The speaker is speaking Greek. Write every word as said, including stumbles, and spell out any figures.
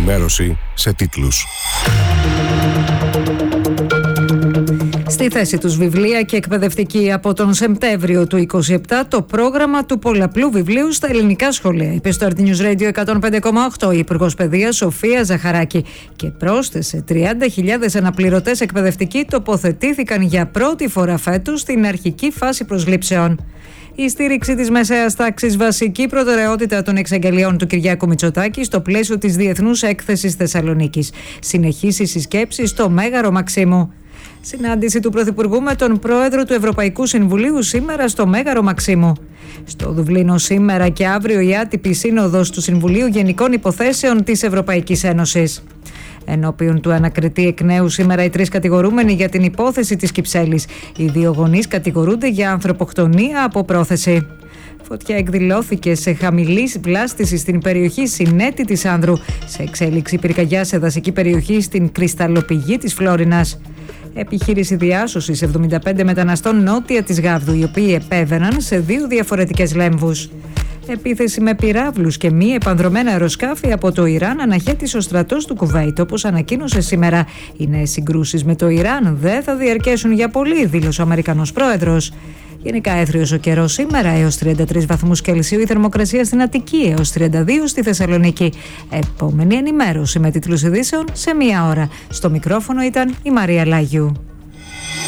ενημέρωση σε τίτλους. Στη θέση τους βιβλία και εκπαιδευτική από τον Σεπτέμβριο του είκοσι επτά το πρόγραμμα του πολλαπλού βιβλίου στα ελληνικά σχολεία, είπε στο Art News Radio εκατόν πέντε κόμμα οκτώ η Υπουργός Παιδείας Σοφία Ζαχαράκη και πρόσθεσε τριάντα χιλιάδες αναπληρωτές εκπαιδευτικοί τοποθετήθηκαν για πρώτη φορά φέτος στην αρχική φάση προσλήψεων. Η στήριξη της μεσαίας τάξης βασική προτεραιότητα των εξαγγελιών του Κυριάκου Μητσοτάκη στο πλαίσιο της Διεθνούς Έκθεσης Θεσσαλονίκης. Συνεχίσει η συσκέψη στο Μέγαρο Μαξίμου. Συνάντηση του Πρωθυπουργού με τον Πρόεδρο του Ευρωπαϊκού Συμβουλίου σήμερα στο Μέγαρο Μαξίμου. Στο Δουβλίνο σήμερα και αύριο η άτυπη σύνοδος του Συμβουλίου Γενικών Υποθέσεων της Ευρωπαϊκής Ένωσης. Ενώπιον του ανακριτή εκ νέου σήμερα οι τρεις κατηγορούμενοι για την υπόθεση της Κυψέλης. Οι δύο γονείς κατηγορούνται για ανθρωποκτονία από πρόθεση. Φωτιά εκδηλώθηκε σε χαμηλή βλάστηση στην περιοχή Συνέτη της Άνδρου. Σε εξέλιξη πυρκαγιά σε δασική περιοχή στην κρυσταλλοπηγή της Φλόρινας. Επιχείρηση διάσωσης εβδομήντα πέντε μεταναστών νότια της Γάβδου, οι οποίοι επέβαιναν σε δύο διαφορετικές λέμβους. Επίθεση με πυράβλους και μη επανδρομένα αεροσκάφη από το Ιράν αναχέτησε ο στρατός του Κουβέιτ, όπως ανακοίνωσε σήμερα. Οι νέες συγκρούσεις με το Ιράν δεν θα διαρκέσουν για πολύ, δήλωσε ο Αμερικανός πρόεδρος. Γενικά έθριος ο καιρός σήμερα, έως τριάντα τρεις βαθμούς Κελσίου, η θερμοκρασία στην Αττική, έως τριάντα δύο στη Θεσσαλονίκη. Επόμενη ενημέρωση με τίτλους ειδήσεων σε μία ώρα. Στο μικρόφωνο ήταν η Μαρία Λάγιου.